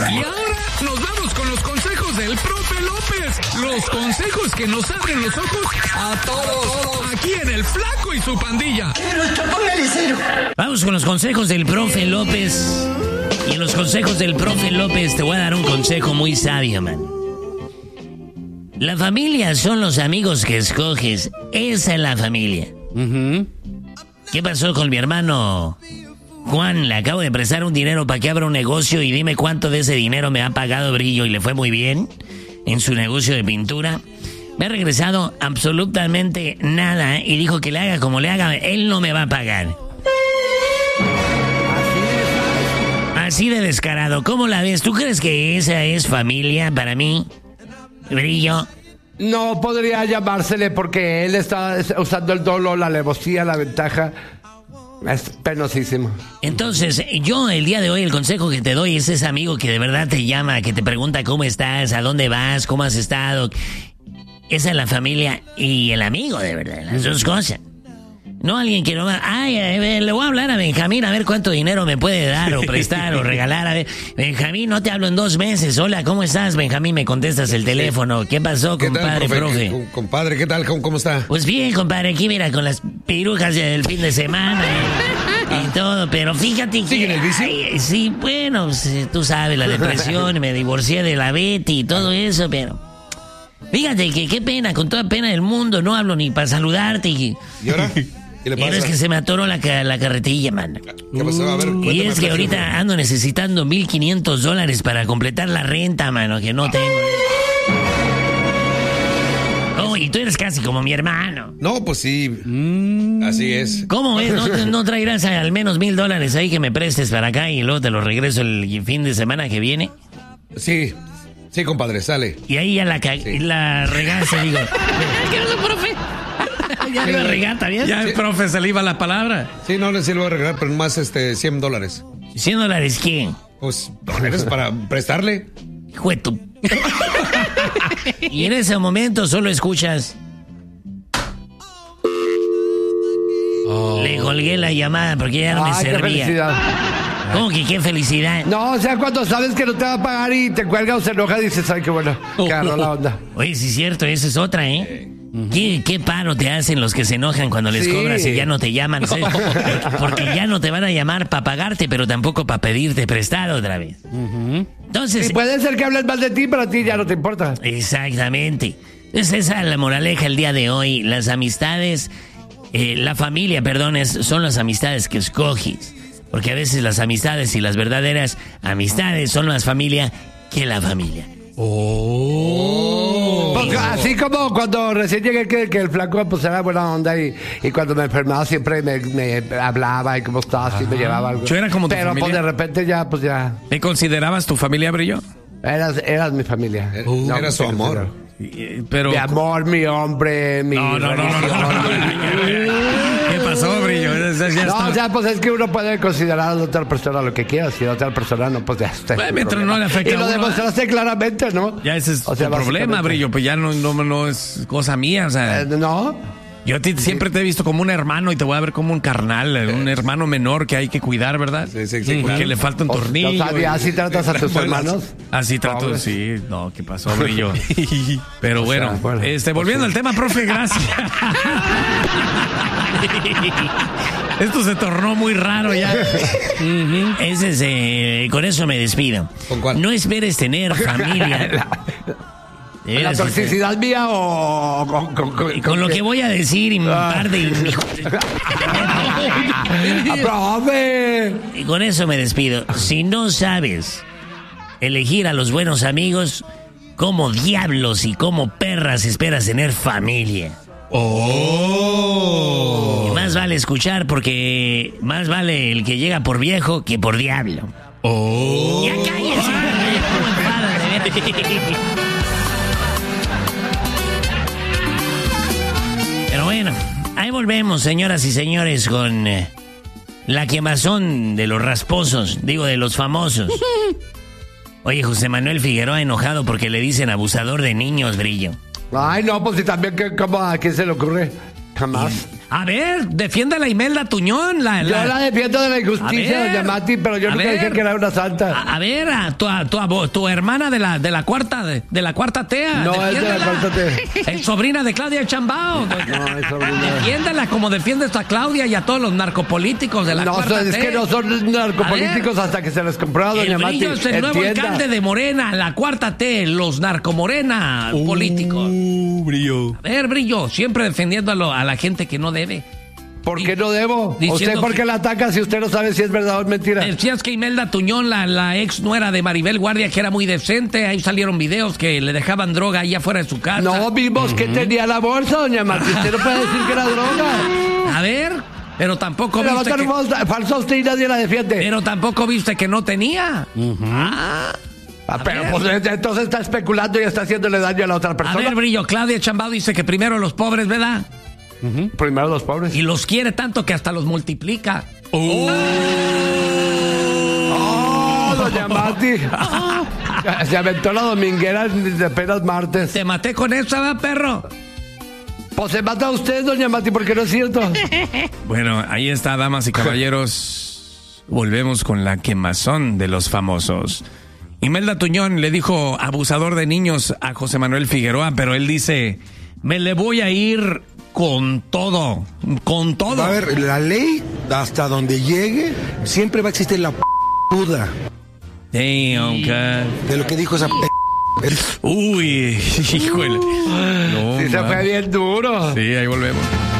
Y ahora nos vamos con los consejos del profe López. Los consejos que nos abren los ojos a todos. Aquí en El Flaco y su pandilla. Vamos con los consejos del profe López. Y en los consejos del profe López te voy a dar un consejo muy sabio, man. La familia son los amigos que escoges. Esa es la familia. ¿Qué pasó con mi hermano Juan? Le acabo de prestar un dinero para que abra un negocio y dime cuánto de ese dinero me ha pagado Brillo y le fue muy bien en su negocio de pintura. Me ha regresado absolutamente nada y dijo que le haga como le haga, él no me va a pagar. Así de descarado. ¿Cómo la ves? ¿Tú crees que esa es familia para mí? Brillo. No podría llamársele porque él está usando el dolo, la alevosía, la ventaja. Es penosísimo. Entonces, yo el día de hoy el consejo que te doy es ese amigo que de verdad te llama, que te pregunta cómo estás, a dónde vas, cómo has estado. Esa es la familia y el amigo, de verdad, las dos cosas. No alguien que no va... Ay, le voy a hablar a Benjamín a ver cuánto dinero me puede dar o prestar o regalar. A ver, Benjamín, no te hablo en 2 meses. Hola, ¿cómo estás, Benjamín? Me contestas el teléfono. ¿Qué pasó, compadre, profe? Compadre, ¿qué tal? ¿Cómo está? Pues bien, compadre, aquí mira, con las pirujas del fin de semana y todo, pero fíjate que... ¿Sigue en el vicio? Sí, bueno, tú sabes, la depresión, me divorcié de la Betty y todo eso, pero... Fíjate que qué pena, con toda pena del mundo, no hablo ni para saludarte y... ¿Y ahora? ¿Qué le pasa? Pero es que se me atoró la carretilla, man. ¿Qué pasó? A ver, cuéntame. Y es que ahorita ando necesitando $1,500 para completar la renta, mano, que no tengo. Oh, y tú eres casi como mi hermano. No, pues sí. Así es. ¿Cómo es? ¿No traerás al menos $1,000 ahí que me prestes para acá y luego te los regreso el fin de semana que viene? Sí, compadre, sale. Y ahí ya la regaste, digo. ¿Qué es eso, profe? Ya la regata, ¿bien? Ya el profe se le iba la palabra. Sí, no le sirvo a regalar, pero más $100. ¿$100 quién? Pues dólares para prestarle. Hijo de tu... Y en ese momento solo escuchas... Le colgué la llamada porque ya no me servía. ¡Qué felicidad! ¿Cómo que qué felicidad? No, o sea, cuando sabes que no te va a pagar y te cuelga o se enoja, dices, ay, qué bueno, que agarró la onda. Oye, sí es cierto, esa es otra, ¿eh? ¿Qué paro te hacen los que se enojan cuando les cobras y ya no te llaman? ¿Sí? Porque ya no te van a llamar para pagarte, pero tampoco para pedirte prestado otra vez. Entonces... Y puede ser que hablen mal de ti, pero a ti ya no te importa. Exactamente. Entonces esa es la moraleja el día de hoy. Las amistades, la familia, perdón, son las amistades que escoges. Porque a veces las amistades y las verdaderas amistades son más familia que la familia. Porque así como cuando recién llegué que el flaco pues era buena onda y cuando me enfermaba siempre me hablaba y cómo estabas y me llevaba algo. Yo era como tu pero familia. Pues de repente ya pues ya. ¿Me considerabas tu familia, Brillo? Eras mi familia. Era su amor. Pero... Mi amor, mi hombre, mi... No. ¿Qué pasó, Brillo? No, o sea, pues es que uno puede considerar a la otra persona lo que quiera. Si a la otra persona no, pues ya está. Bueno, mientras no le afecta y a lo uno, demostraste claramente, ¿no? Ya ese es tu problema, Brillo. Pues ya no es cosa mía, o sea... ¿No? Yo a ti siempre te he visto como un hermano y te voy a ver como un carnal, un hermano menor que hay que cuidar, ¿verdad? Sí, Porque claro. le falta un tornillo. O sea, ¿así tratas a tus hermanos? Así trato, Pobre. sí. No, ¿qué pasó, Brillo? Pero bueno, volviendo al tema, profe, gracias. Esto se tornó muy raro ya. Con eso me despido. ¿Con cuál? No esperes tener familia. ¿La toxicidad mía o con lo que voy a decir y un par de... ¡Profe! Y con eso me despido. Si no sabes elegir a los buenos amigos, ¿cómo diablos y cómo perras esperas tener familia? Y más vale escuchar porque más vale el que llega por viejo que por diablo. Ya cállense. Pero bueno, ahí volvemos, señoras y señores, con la quemazón de los rasposos, digo, de los famosos. Oye, José Manuel Figueroa enojado porque le dicen abusador de niños, Brillo. Ay, no, pues si también, ¿cómo a quién se le ocurre? Jamás. A ver, defiende a la Imelda Tuñón. Yo la defiendo de la injusticia, A ver, doña Mati, pero yo a nunca ver. dije que era una santa. A ver, tu hermana de la cuarta TEA. No, es de la cuarta T. Es sobrina de Claudia Chambao. No, es sobrina. Defiéndela como defiendes a Claudia y a todos los narcopolíticos de la No, cuarta es T. que no son narcopolíticos hasta que se les comprueba, doña El Mati. Brillo es el nuevo Entienda. alcalde de Morena, la cuarta T, los narcomorena políticos. Brillo. A ver, Brillo, siempre defendiendo a la gente que no debe. ¿Por qué no debo? Diciendo ¿Usted por que- qué la ataca si usted no sabe si es verdad o es mentira? Decías que Imelda Tuñón, la ex nuera de Maribel Guardia, que era muy decente. Ahí salieron videos que le dejaban droga allá afuera de su casa. No vimos que tenía la bolsa, doña Mati. Usted no puede decir que era droga. A ver, pero tampoco Le va a viste estar que, falso a usted y nadie la defiende. pero tampoco viste que no tenía. Pero ver. pues entonces está especulando y está haciéndole daño a la otra A persona. ver, Brillo, Claudia Chambao dice que primero los pobres, ¿verdad? Primero los pobres. Y los quiere tanto que hasta los multiplica. Oh, doña Mati. Se aventó la dominguera de apenas martes. Te maté con esa, ¿verdad, perro? Pues se mata a usted, doña Mati, porque no es cierto. Bueno, ahí está, damas y caballeros. Volvemos con la quemazón de los famosos. Imelda Tuñón le dijo abusador de niños a José Manuel Figueroa, pero él dice, me le voy a ir con todo, con todo. A ver, la ley, hasta donde llegue, siempre va a existir la duda Damn, God. de lo que dijo esa Uy, híjole. No, Sí, se man. fue bien duro. Sí, ahí volvemos.